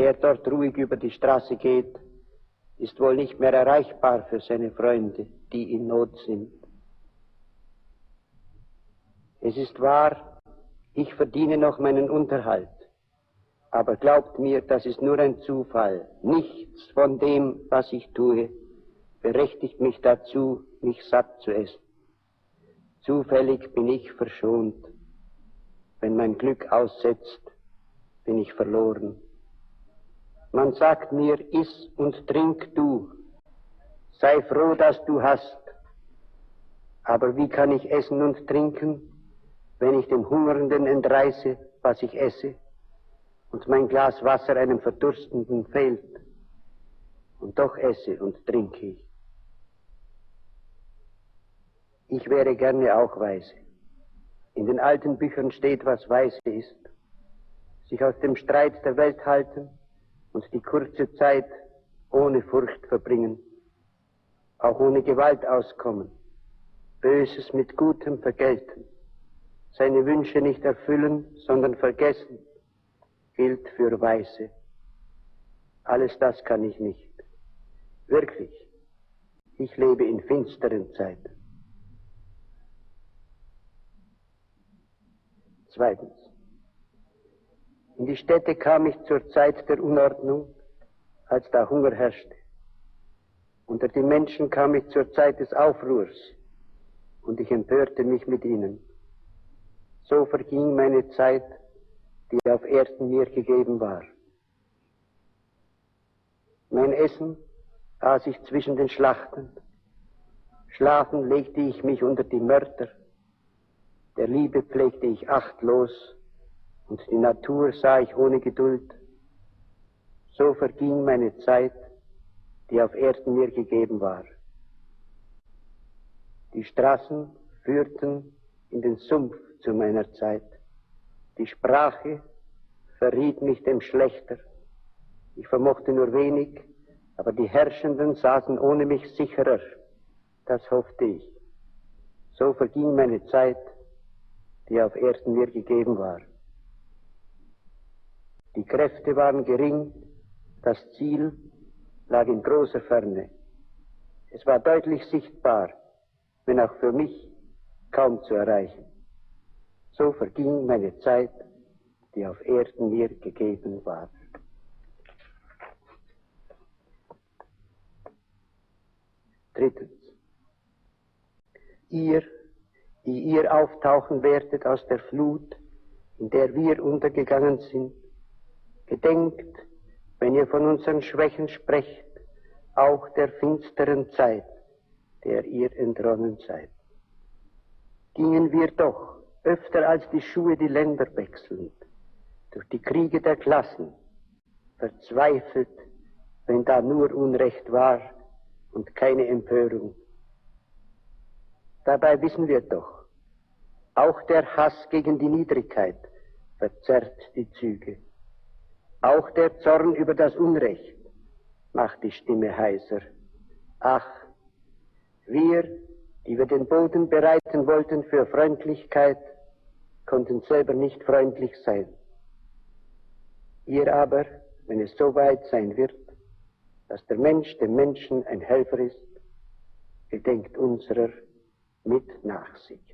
der dort ruhig über die Straße geht, ist wohl nicht mehr erreichbar für seine Freunde, die in Not sind. Es ist wahr, ich verdiene noch meinen Unterhalt, aber glaubt mir, das ist nur ein Zufall. Nichts von dem, was ich tue, berechtigt mich dazu, mich satt zu essen. Zufällig bin ich verschont. Wenn mein Glück aussetzt, bin ich verloren. Man sagt mir, iss und trink du. Sei froh, dass du hast. Aber wie kann ich essen und trinken, wenn ich dem Hungernden entreiße, was ich esse, und mein Glas Wasser einem Verdurstenden fehlt? Und doch esse und trinke ich. Ich wäre gerne auch weise. In den alten Büchern steht, was weise ist. Sich aus dem Streit der Welt halten und die kurze Zeit ohne Furcht verbringen. Auch ohne Gewalt auskommen. Böses mit Gutem vergelten. Seine Wünsche nicht erfüllen, sondern vergessen, gilt für Weise. Alles das kann ich nicht. Wirklich, ich lebe in finsteren Zeiten. Zweitens. In die Städte kam ich zur Zeit der Unordnung, als da Hunger herrschte. Unter die Menschen kam ich zur Zeit des Aufruhrs, und ich empörte mich mit ihnen. So verging meine Zeit, die auf Erden mir gegeben war. Mein Essen aß ich zwischen den Schlachten. Schlafen legte ich mich unter die Mörder. Der Liebe pflegte ich achtlos, und die Natur sah ich ohne Geduld. So verging meine Zeit, die auf Erden mir gegeben war. Die Straßen führten in den Sumpf zu meiner Zeit. Die Sprache verriet mich dem Schlechter. Ich vermochte nur wenig, aber die Herrschenden saßen ohne mich sicherer. Das hoffte ich. So verging meine Zeit, die auf Erden mir gegeben war. Die Kräfte waren gering, das Ziel lag in großer Ferne. Es war deutlich sichtbar, wenn auch für mich kaum zu erreichen. So verging meine Zeit, die auf Erden mir gegeben war. Drittens. Ihr, die ihr auftauchen werdet aus der Flut, in der wir untergegangen sind, gedenkt, wenn ihr von unseren Schwächen sprecht, auch der finsteren Zeit, der ihr entronnen seid. Gingen wir doch öfter als die Schuhe die Länder wechselnd, durch die Kriege der Klassen, verzweifelt, wenn da nur Unrecht war und keine Empörung. Dabei wissen wir doch, auch der Hass gegen die Niedrigkeit verzerrt die Züge. Auch der Zorn über das Unrecht macht die Stimme heiser. Ach, wir, die wir den Boden bereiten wollten für Freundlichkeit, konnten selber nicht freundlich sein. Ihr aber, wenn es so weit sein wird, dass der Mensch dem Menschen ein Helfer ist, gedenkt unserer mit Nachsicht.